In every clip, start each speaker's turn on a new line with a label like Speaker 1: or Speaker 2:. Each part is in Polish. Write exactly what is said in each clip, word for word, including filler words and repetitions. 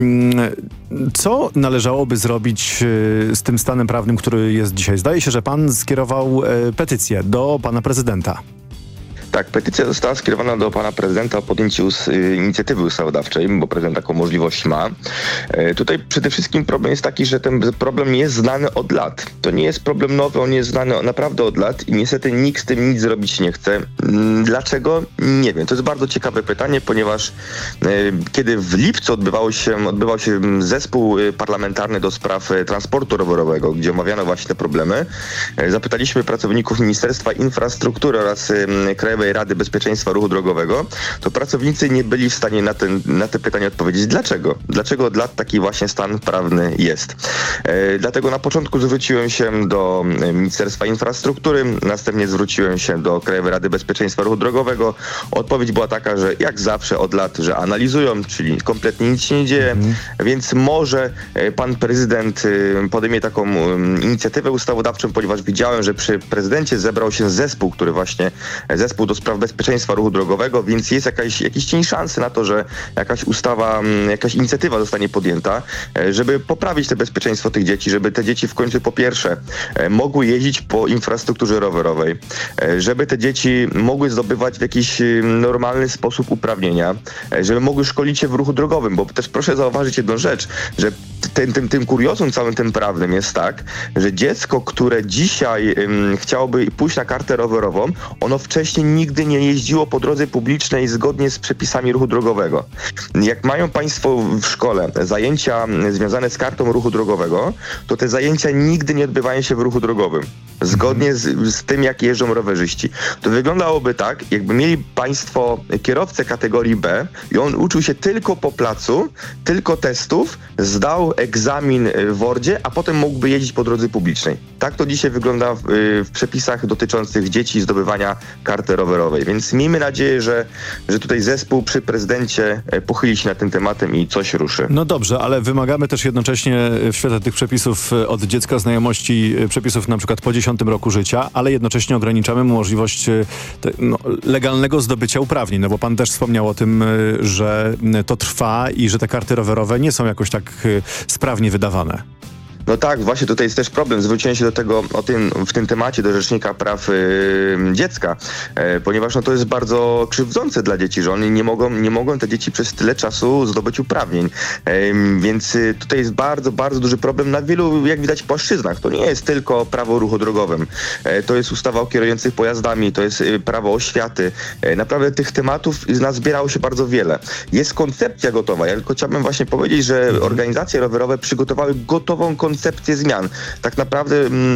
Speaker 1: Co należałoby zrobić z tym stanem prawnym, który jest dzisiaj? Zdaje się, że pan skierował petycję do pana prezydenta.
Speaker 2: Tak, petycja została skierowana do pana prezydenta o podjęcie us- inicjatywy ustawodawczej, bo prezydent taką możliwość ma. E, tutaj przede wszystkim problem jest taki, że ten problem jest znany od lat. To nie jest problem nowy, on jest znany naprawdę od lat i niestety nikt z tym nic zrobić nie chce. Dlaczego? Nie wiem. To jest bardzo ciekawe pytanie, ponieważ e, kiedy w lipcu odbywało się, odbywał się zespół parlamentarny do spraw transportu rowerowego, gdzie omawiano właśnie te problemy, e, zapytaliśmy pracowników Ministerstwa Infrastruktury oraz e, Krajowej Rady Bezpieczeństwa Ruchu Drogowego, to pracownicy nie byli w stanie na, ten, na te pytania odpowiedzieć. Dlaczego? Dlaczego od lat taki właśnie stan prawny jest? E, dlatego na początku zwróciłem się do Ministerstwa Infrastruktury, następnie zwróciłem się do Krajowej Rady Bezpieczeństwa Ruchu Drogowego. Odpowiedź była taka, że jak zawsze od lat, że analizują, czyli kompletnie nic się nie dzieje, mhm. więc może pan prezydent podejmie taką inicjatywę ustawodawczą, ponieważ widziałem, że przy prezydencie zebrał się zespół, który właśnie, zespół do spraw bezpieczeństwa ruchu drogowego, więc jest jakaś, jakiś cień szansy na to, że jakaś ustawa, jakaś inicjatywa zostanie podjęta, żeby poprawić to bezpieczeństwo tych dzieci, żeby te dzieci w końcu po pierwsze mogły jeździć po infrastrukturze rowerowej, żeby te dzieci mogły zdobywać w jakiś normalny sposób uprawnienia, żeby mogły szkolić się w ruchu drogowym, bo też proszę zauważyć jedną rzecz, że tym, tym, tym kuriozum całym tym prawnym jest tak, że dziecko, które dzisiaj um, chciałoby pójść na kartę rowerową, ono wcześniej nigdy nie jeździło po drodze publicznej zgodnie z przepisami ruchu drogowego. Jak mają państwo w szkole zajęcia związane z kartą ruchu drogowego, to te zajęcia nigdy nie odbywają się w ruchu drogowym. Zgodnie z, z tym, jak jeżdżą rowerzyści. To wyglądałoby tak, jakby mieli państwo kierowcę kategorii B i on uczył się tylko po placu, tylko testów, zdał egzamin w Wordzie, a potem mógłby jeździć po drodze publicznej. Tak to dzisiaj wygląda w, w przepisach dotyczących dzieci i zdobywania karty rowerowej. Więc miejmy nadzieję, że, że tutaj zespół przy prezydencie pochyli się nad tym tematem i coś ruszy.
Speaker 1: No dobrze, ale wymagamy też jednocześnie w świetle tych przepisów od dziecka znajomości przepisów na przykład po dziesiątym roku życia, ale jednocześnie ograniczamy mu możliwość te, no, legalnego zdobycia uprawnień, no bo pan też wspomniał o tym, że to trwa i że te karty rowerowe nie są jakoś tak sprawnie wydawane.
Speaker 2: No tak, właśnie tutaj jest też problem. Zwróciłem się do tego o tym, w tym temacie do Rzecznika Praw y, Dziecka, e, ponieważ no, to jest bardzo krzywdzące dla dzieci, że one nie mogą, nie mogą te dzieci przez tyle czasu zdobyć uprawnień. E, więc y, tutaj jest bardzo, bardzo duży problem na wielu, jak widać, płaszczyznach. To nie jest tylko prawo o ruchu drogowym. E, to jest ustawa o kierujących pojazdami, to jest y, prawo oświaty. E, naprawdę tych tematów nazbierało się bardzo wiele. Jest koncepcja gotowa. Ja tylko chciałbym właśnie powiedzieć, że organizacje rowerowe przygotowały gotową koncepcję koncepcję zmian. Tak naprawdę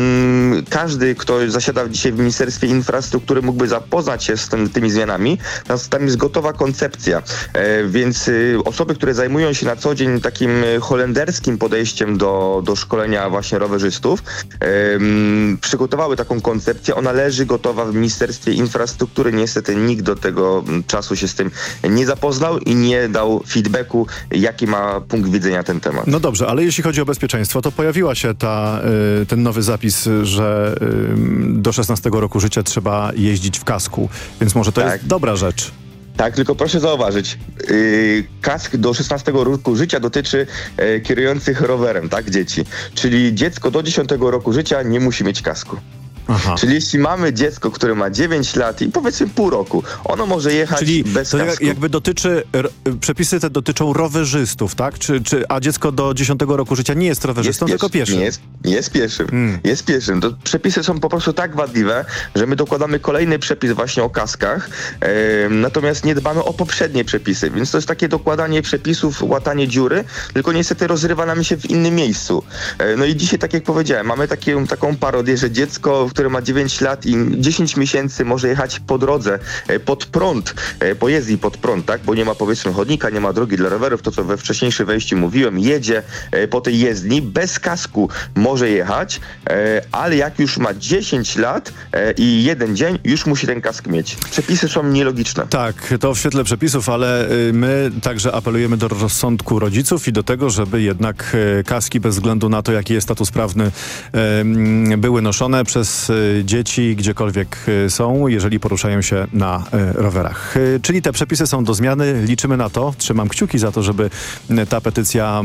Speaker 2: mm, każdy, kto zasiada dzisiaj w Ministerstwie Infrastruktury, mógłby zapoznać się z tym, tymi zmianami. Tam jest gotowa koncepcja. E, więc y, osoby, które zajmują się na co dzień takim holenderskim podejściem do, do szkolenia właśnie rowerzystów, e, m, przygotowały taką koncepcję. Ona leży gotowa w Ministerstwie Infrastruktury. Niestety nikt do tego czasu się z tym nie zapoznał i nie dał feedbacku, jaki ma punkt widzenia ten temat.
Speaker 1: No dobrze, ale jeśli chodzi o bezpieczeństwo, to pojawiła się ta, y, ten nowy zapis, że y, do szesnastego roku życia trzeba jeździć w kasku, więc może to tak. jest dobra rzecz.
Speaker 2: Tak, tylko proszę zauważyć, yy, kask do szesnastego roku życia dotyczy yy, kierujących rowerem, tak, dzieci. Czyli dziecko do dziesiątego roku życia nie musi mieć kasku. Aha. Czyli jeśli mamy dziecko, które ma dziewięć lat i powiedzmy pół roku, ono może jechać
Speaker 1: Czyli
Speaker 2: bez
Speaker 1: to
Speaker 2: kasku.
Speaker 1: jakby dotyczy, r, przepisy te dotyczą rowerzystów, tak? Czy, czy, a dziecko do dziesiątego roku życia nie jest rowerzystą,
Speaker 2: jest
Speaker 1: tylko pieszym?
Speaker 2: Nie jest, jest pieszym. Hmm. Jest pieszym. To przepisy są po prostu tak wadliwe, że my dokładamy kolejny przepis właśnie o kaskach, e, natomiast nie dbamy o poprzednie przepisy, więc to jest takie dokładanie przepisów, łatanie dziury, tylko niestety rozrywa nam się w innym miejscu. E, no i dzisiaj, tak jak powiedziałem, mamy takie, taką parodię, że dziecko, które ma dziewięć lat i dziesięć miesięcy może jechać po drodze, pod prąd, po jezdni pod prąd, tak? Bo nie ma powiedzmy chodnika, nie ma drogi dla rowerów, to co we wcześniejszym wejściu mówiłem, jedzie po tej jezdni, bez kasku może jechać, ale jak już ma dziesięć lat i jeden dzień, już musi ten kask mieć. Przepisy są nielogiczne.
Speaker 1: Tak, to w świetle przepisów, ale my także apelujemy do rozsądku rodziców i do tego, żeby jednak kaski bez względu na to, jaki jest status prawny, były noszone przez y, dzieci gdziekolwiek y, są, jeżeli poruszają się na y, rowerach. Y, czyli te przepisy są do zmiany. Liczymy na to. Trzymam kciuki za to, żeby y, ta petycja